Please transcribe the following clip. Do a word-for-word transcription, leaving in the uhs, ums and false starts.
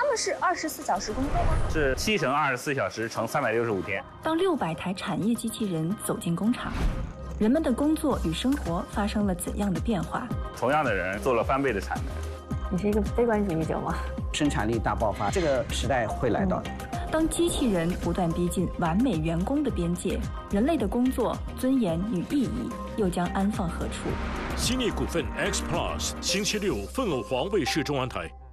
们是二十四小时工作吗？ 是七乘二十四小时乘三百六十五天。 当六百台产业机器人走进工厂，人们的工作与生活发生了怎样的变化？ 同样的人做了翻倍的产能。 你是一个悲观主义者吗？ 生产力大爆发，这个时代会来到的。 嗯、当机器人不断逼近完美员工的边界，人类的工作尊严与意义又将安放何处？ 兴业股份 X Plus 星期六凤凰卫视中文台。